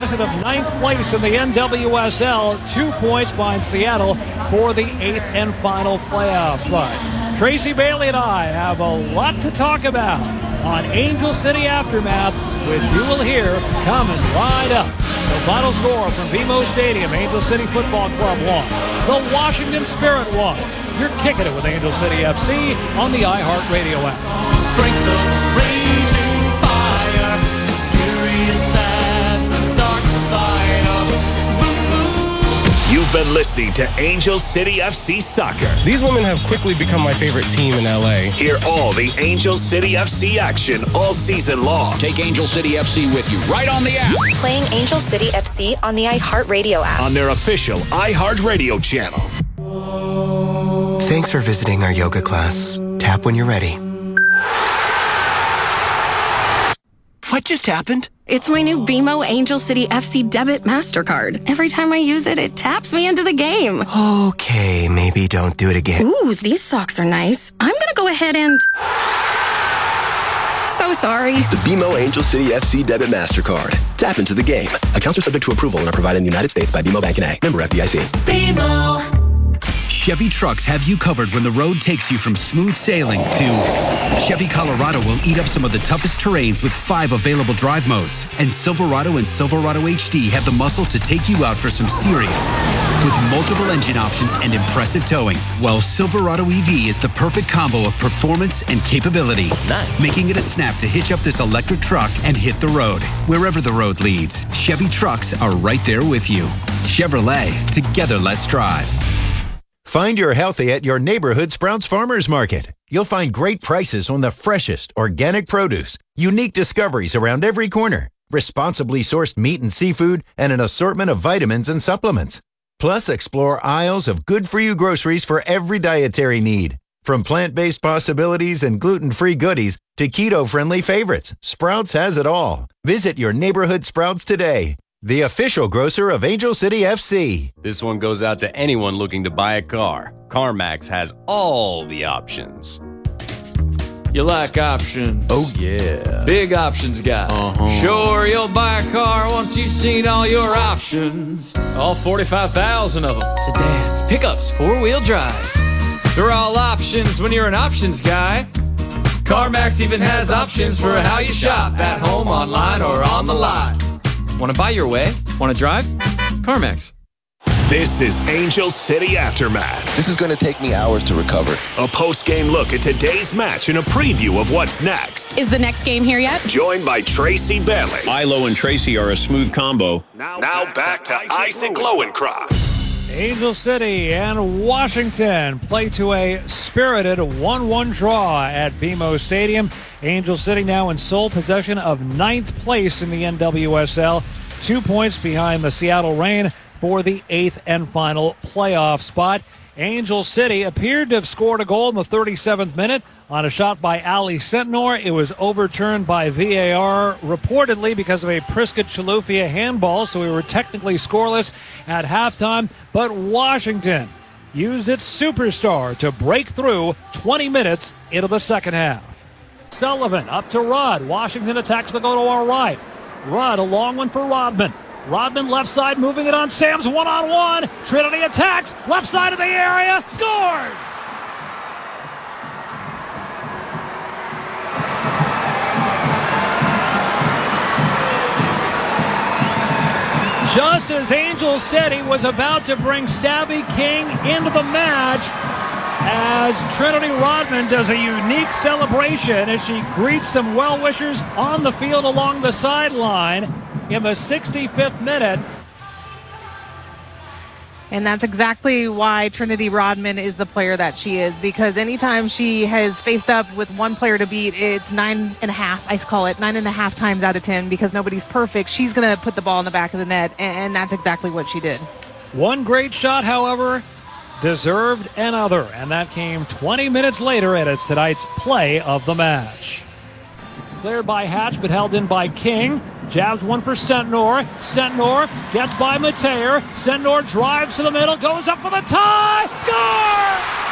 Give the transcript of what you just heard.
possession of 9th place in the NWSL, 2 points behind Seattle for the 8th and final playoff spot. Tracy Bailey and I have a lot to talk about on Angel City Aftermath, which you will hear coming right up. The final score from BMO Stadium, Angel City Football Club won. The Washington Spirit won. You're kicking it with Angel City FC on the iHeartRadio app. Strength of raging fire, mysterious as the dark side of voodoo. You've been listening to Angel City FC Soccer. These women have quickly become my favorite team in LA. Hear all the Angel City FC action all season long. Take Angel City FC with you right on the app. Playing Angel City FC on the iHeartRadio app. On their official iHeartRadio channel. Thanks for visiting our yoga class. Tap when you're ready. What just happened? It's my new BMO Angel City FC Debit MasterCard. Every time I use it, it taps me into the game. Okay, maybe don't do it again. Ooh, these socks are nice. I'm gonna go ahead and... So sorry. The BMO Angel City FC Debit MasterCard. Tap into the game. Accounts are subject to approval and are provided in the United States by BMO Bank N.A. Member FDIC. BMO. Chevy Trucks have you covered when the road takes you from smooth sailing to Chevy Colorado will eat up some of the toughest terrains with 5 available drive modes. And Silverado and Silverado HD have the muscle to take you out for some serious. With multiple engine options and impressive towing, well, Silverado EV is the perfect combo of performance and capability. Nice. Making it a snap to hitch up this electric truck and hit the road. Wherever the road leads, Chevy Trucks are right there with you. Chevrolet, together let's drive. Find your healthy at your neighborhood Sprouts Farmers Market. You'll find great prices on the freshest organic produce, unique discoveries around every corner, responsibly sourced meat and seafood, and an assortment of vitamins and supplements. Plus, explore aisles of good-for-you groceries for every dietary need. From plant-based possibilities and gluten-free goodies to keto-friendly favorites, Sprouts has it all. Visit your neighborhood Sprouts today. The official grocer of Angel City FC. This one goes out to anyone looking to buy a car. CarMax has all the options. You like options? Oh, yeah. Big options guy. Sure, you'll buy a car once you've seen all your options. All 45,000 of them. Sedans, pickups, 4-wheel drives. They're all options when you're an options guy. CarMax even has options for how you shop at home, online, or on the lot. Want to buy your way? Want to drive? CarMax. This is Angel City Aftermath. This is going to take me hours to recover. A post-game look at today's match and a preview of what's next. Is the next game here yet? Joined by Tracy Bailey. Ilo and Tracy are a smooth combo. Now back to Isaac Lowencroft. Angel City and Washington play to a spirited 1-1 draw at BMO Stadium. Angel City now in sole possession of 9th place in the NWSL, 2 points behind the Seattle Reign for the 8th and final playoff spot. Angel City appeared to have scored a goal in the 37th minute on a shot by Ali Sentnor. It was overturned by VAR, reportedly because of a Priskett-Chilufya handball, so we were technically scoreless at halftime. But Washington used its superstar to break through 20 minutes into the second half. Sullivan up to Rudd. Washington attacks the goal to our right. Rudd, a long one for Rodman. Rodman left side, moving it on Sam's one-on-one. Trinity attacks, left side of the area, scores! Just as Angel City was about to bring Savvy King into the match, as Trinity Rodman does a unique celebration as she greets some well-wishers on the field along the sideline in the 65th minute. And that's exactly why Trinity Rodman is the player that she is, because anytime she has faced up with one player to beat, it's 9.5, I call it 9.5 times out of 10, because nobody's perfect. She's going to put the ball in the back of the net, and that's exactly what she did. One great shot, however, deserved another, and that came 20 minutes later, and it's tonight's play of the match. Cleared by Hatch, but held in by King. Jabs one for Sentnor. Sentnor gets by Mateer. Sentnor drives to the middle, goes up for the tie. Score!